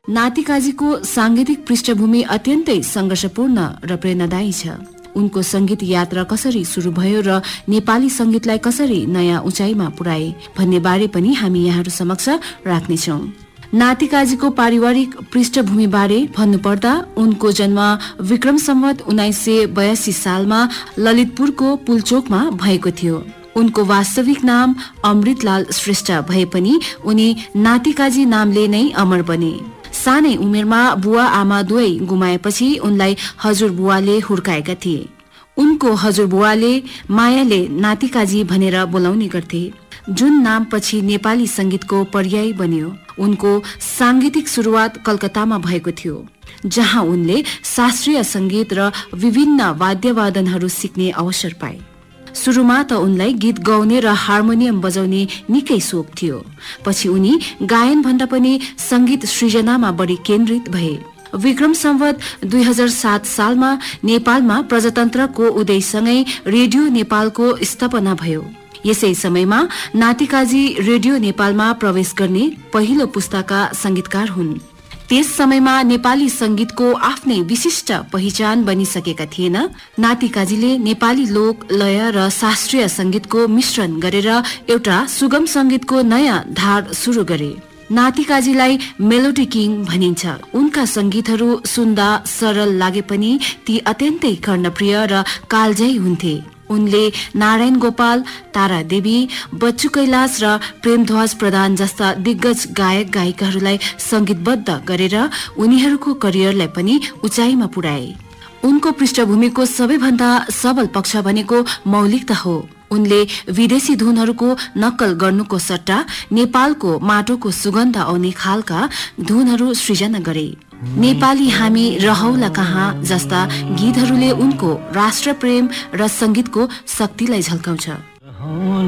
नातिकाजीको सांगीतिक पृष्ठभूमि अत्यन्तै संघर्षपूर्ण र प्रेरणादायी छ। उनको संगीत यात्रा कसरी शुरू भयो र नेपाली संगीतलाई कसरी नयाँ उचाइमा पुर्याए भन्ने बारे पनि हामी यहाँहरू समक्ष राख्नेछौँ। नातिकाजीको पारिवारिक पृष्ठभूमि बारे भन्नुपर्दा उनको जन्म विक्रम सम्वत 1982 सालमा ललितपुरको पुलचोकमा भएको थियो। उनको वास्तविक नाम अमृतलाल श्रेष्ठ भए पनि उनी नातिकाजी नामले नै अमर बने। सानै उमेरमा बुवा आमा दुवै गुमाएपछि उनलाई हजुरबुवाले हुर्काएका थिए। उनको हजुरबुवाले मायाले नातिकाजी भनेर बोलाउने गर्थे, जुन नाम पछि नेपाली संगीतको पर्याय बन्यो। उनको सांगीतिक शुरूआत कलकत्तामा भएको थियो, जहाँ उनले शास्त्रीय संगीत र विभिन्न वाद्यवादनहरू सिक्ने अवसर पाए। सुरुमा त उनलाई गीत गाउने र हार्मोनियम बजाउने निकै सोख थियो। पछि उनी गायन भन्दा पनि संगीत सृजनामा बढी केन्द्रित भए। विक्रम सम्वत 2007 सालमा नेपालमा प्रजातन्त्रको उदयसँगै रेडियो नेपालको स्थापना भयो। यसै समयमा नातिकाजी रेडियो नेपालमा प्रवेश गर्ने पहिलो पुस्ताका संगीतकार हुन्। त्यस समयमा नेपाली संगीतको आफ्नै विशिष्ट पहिचान बनिसकेका थिएन। नातिकाजीले नेपाली लोक लय र शास्त्रीय संगीतको मिश्रण गरेर एउटा सुगम संगीतको नयाँ धार सुरु गरे। नातिकाजीलाई मेलोडी किङ भनिन्छ। उनका संगीतहरू सुन्दा सरल लागे पनि ती अत्यन्तै कर्णप्रिय र कालजयी हुन्थे। उनले नारायण गोपाल, तारा देवी, बच्चु कैलाश र प्रेमध्वज प्रधान जस्ता दिग्गज गायक गायिकाहरूलाई संगीतबद्ध गरेर उनीहरूको करियरलाई पनि उचाइमा पुर्याए। उनको पृष्ठभूमिको सबैभन्दा सबल पक्ष भनेको मौलिकता हो। उनले विदेशी धुनहरूको नक्कल गर्नुको सट्टा नेपालको माटोको सुगन्ध आउने खालका धुनहरू सृजना गरे। नेपाली हामी रहौला कहाँ जस्ता गीतहरूले उनको राष्ट्रप्रेम र संगीतको शक्तिलाई झल्काउँछ।